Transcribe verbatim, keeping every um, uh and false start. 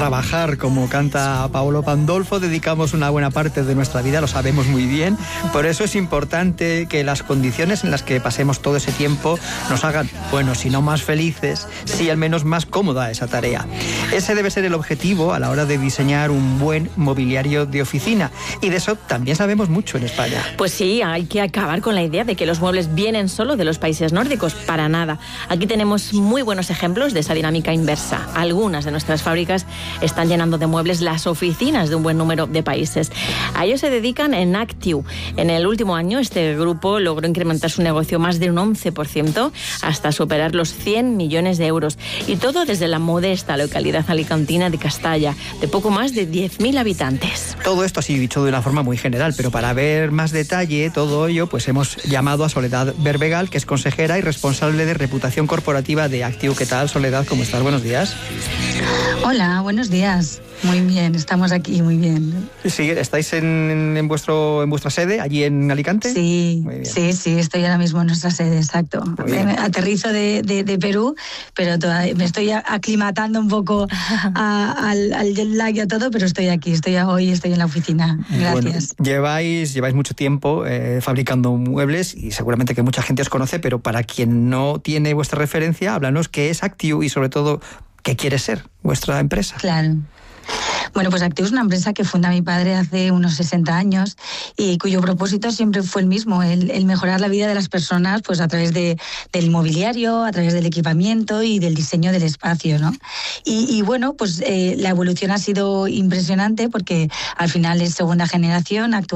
trabajar, como canta Paolo Pandolfo, dedicamos una buena parte de nuestra vida, lo sabemos muy bien. Por eso es importante que las condiciones en las que pasemos todo ese tiempo nos hagan, bueno, si no más felices, sí al menos más cómoda esa tarea. Ese debe ser el objetivo a la hora de diseñar un buen mobiliario de oficina. Y de eso también sabemos mucho en España. Pues sí, hay que acabar con la idea de que los muebles vienen solo de los países nórdicos. Para nada. Aquí tenemos muy buenos ejemplos de esa dinámica inversa. Algunas de nuestras fábricas están llenando de muebles las oficinas de un buen número de países. A ello se dedican en Actiu. En el último año, este grupo logró incrementar su negocio más de un once por ciento hasta superar los cien millones de euros. Y todo desde la modesta localidad alicantina de Castalla, de poco más de diez mil habitantes. Todo esto así dicho de una forma muy general, pero para ver más detalle todo ello, pues hemos llamado a Soledad Berbegal, que es consejera y responsable de reputación corporativa de Actiu. ¿Qué tal, Soledad? ¿Cómo estás? Buenos días. Hola, buenos días. Muy bien, estamos aquí, muy bien. Sí, ¿estáis en, en, vuestro, en vuestra sede, allí en Alicante? Sí, sí, sí, estoy ahora mismo en nuestra sede, exacto. Me, me aterrizo de, de, de Perú, pero todavía me estoy aclimatando un poco a, al, al jet lag y a todo, pero estoy aquí, estoy hoy, estoy en la oficina. Gracias. Bueno, lleváis, lleváis mucho tiempo eh, fabricando muebles y seguramente que mucha gente os conoce, pero para quien no tiene vuestra referencia, háblanos qué es Actiu y sobre todo qué quiere ser vuestra empresa. Claro. Bueno, pues Actiu es una empresa que funda mi padre hace unos sesenta años y cuyo propósito siempre fue el mismo, el, el mejorar la vida de las personas pues a través de, del mobiliario, a través del equipamiento y del diseño del espacio, ¿no? Y, y bueno, pues eh, la evolución ha sido impresionante porque al final es segunda generación.